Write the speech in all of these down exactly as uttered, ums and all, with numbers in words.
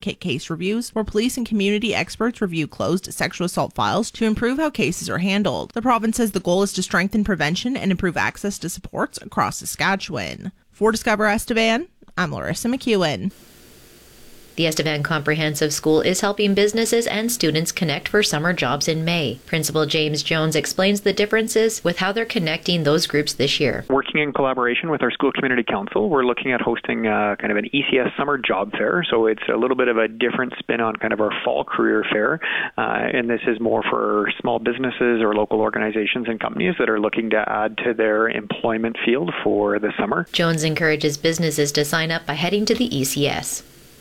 advocate case reviews, where police and community experts review closed sexual assault files to improve how cases are handled. The province says the goal is to strengthen prevention and improve access to supports across Saskatchewan. For Discover Estevan, I'm Larissa McEwen. The Estevan Comprehensive School is helping businesses and students connect for summer jobs in May. Principal James Jones explains the differences with how they're connecting those groups this year. Working in collaboration with our school community council, we're looking at hosting uh, kind of an E C S summer job fair. So it's a little bit of a different spin on kind of our fall career fair. Uh, and this is more for small businesses or local organizations and companies that are looking to add to their employment field for the summer. Jones encourages businesses to sign up by heading to the E C S.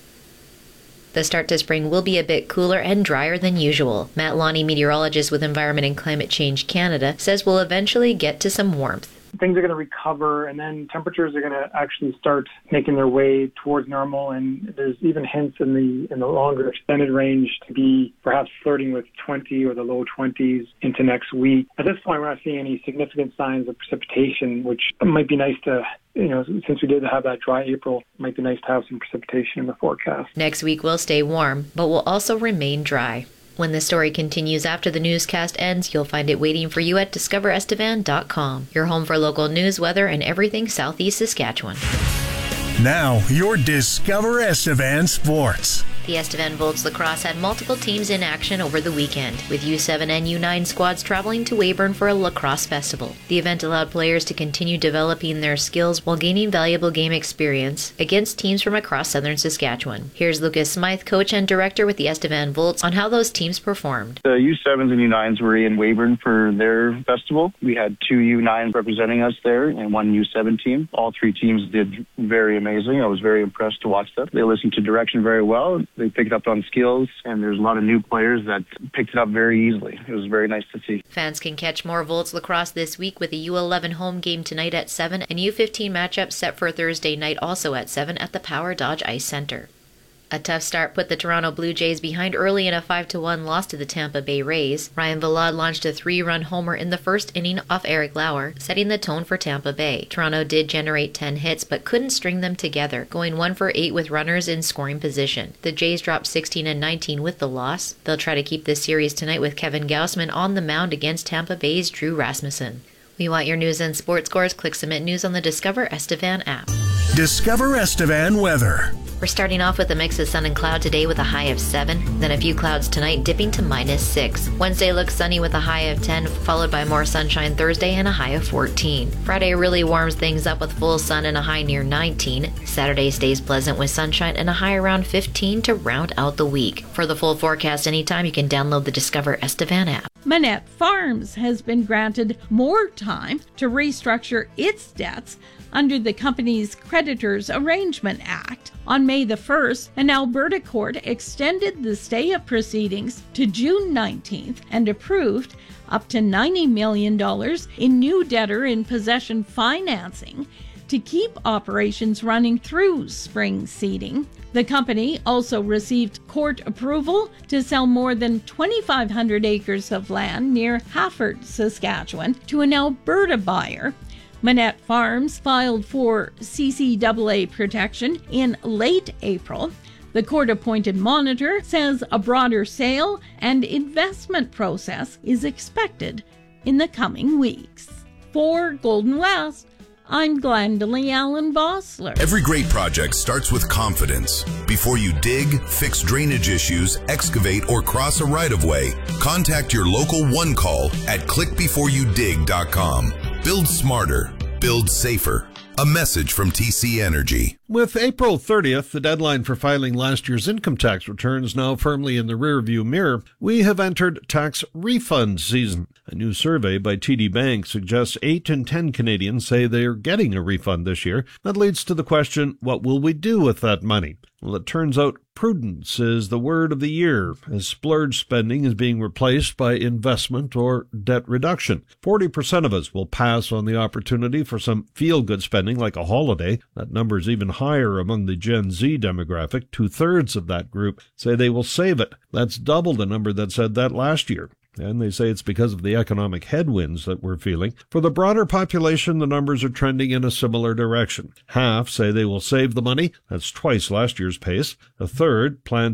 The start to spring will be a bit cooler and drier than usual. Matt Lonnie, meteorologist with Environment and Climate Change Canada, says we'll eventually get to some warmth. Things are going to recover, and then temperatures are going to actually start making their way towards normal, and there's even hints in the in the longer extended range to be perhaps flirting with twenty or the low twenties into next week. At this point, we're not seeing any significant signs of precipitation, which might be nice to, you know, since we did have that dry April, it might be nice to have some precipitation in the forecast. Next week will stay warm, but will also remain dry. When the story continues after the newscast ends, you'll find it waiting for you at discover estevan dot com, your home for local news, weather, and everything Southeast Saskatchewan. Now, your Discover Estevan Sports. The Estevan Volts Lacrosse had multiple teams in action over the weekend, with U seven and U nine squads traveling to Weyburn for a lacrosse festival. The event allowed players to continue developing their skills while gaining valuable game experience against teams from across southern Saskatchewan. Here's Lucas Smythe, coach and director with the Estevan Volts, on how those teams performed. The U sevens and U nines were in Weyburn for their festival. We had two U nines representing us there and one U seven team. All three teams did very amazing. I was very impressed to watch them. They listened to direction very well. They picked up on skills, and there's a lot of new players that picked it up very easily. It was very nice to see. Fans can catch more Volts lacrosse this week with a U eleven home game tonight at seven and U fifteen matchup set for Thursday night also at seven at the Power Dodge Ice Center. A tough start put the Toronto Blue Jays behind early in a five to one loss to the Tampa Bay Rays. Ryan Vilade launched a three-run homer in the first inning off Eric Lauer, setting the tone for Tampa Bay. Toronto did generate ten hits, but couldn't string them together, going one for eight with runners in scoring position. The Jays dropped sixteen and nineteen with the loss. They'll try to keep this series tonight with Kevin Gausman on the mound against Tampa Bay's Drew Rasmussen. We want your news and sports scores. Click Submit News on the Discover Estevan app. Discover Estevan weather. We're starting off with a mix of sun and cloud today with a high of seven, then a few clouds tonight dipping to minus six. Wednesday looks sunny with a high of ten, followed by more sunshine Thursday and a high of fourteen. Friday really warms things up with full sun and a high near nineteen. Saturday stays pleasant with sunshine and a high around fifteen to round out the week. For the full forecast anytime, you can download the Discover Estevan app. Manette Farms has been granted more time to restructure its debts under the company's Creditors Arrangement Act. On May the first, an Alberta court extended the stay of proceedings to June nineteenth and approved up to ninety million dollars in new debtor-in-possession financing to keep operations running through spring seeding. The company also received court approval to sell more than twenty-five hundred acres of land near Hafford, Saskatchewan, to an Alberta buyer. Manette Farms filed for C C A A protection in late April. The court-appointed monitor says a broader sale and investment process is expected in the coming weeks. For Golden West, I'm Glendalee Allen Vossler. Every great project starts with confidence. Before you dig, fix drainage issues, excavate, or cross a right-of-way, contact your local One Call at click before you dig dot com. Build smarter. Build safer. A message from T C Energy. With April thirtieth, the deadline for filing last year's income tax returns now firmly in the rearview mirror, we have entered tax refund season. A new survey by T D Bank suggests eight in ten Canadians say they are getting a refund this year. That leads to the question, what will we do with that money? Well, it turns out prudence is the word of the year, as splurge spending is being replaced by investment or debt reduction. forty percent of us will pass on the opportunity for some feel-good spending like a holiday. That number is even higher among the Gen Z demographic. Two-thirds of that group say they will save it. That's double the number that said that last year. And they say it's because of the economic headwinds that we're feeling. For the broader population, the numbers are trending in a similar direction. Half say they will save the money. That's twice last year's pace. A third plan